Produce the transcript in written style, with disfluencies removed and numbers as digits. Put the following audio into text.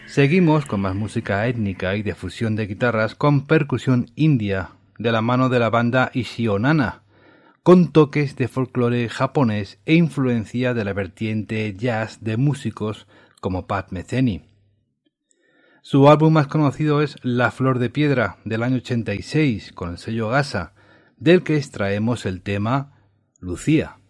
Seguimos con más música étnica y de fusión de guitarras con percusión india, de la mano de la banda Ishio Nana, con toques de folclore japonés e influencia de la vertiente jazz de músicos como Pat Metheny. Su álbum más conocido es La Flor de Piedra, del año 86, con el sello Gasa, del que extraemos el tema Lucía.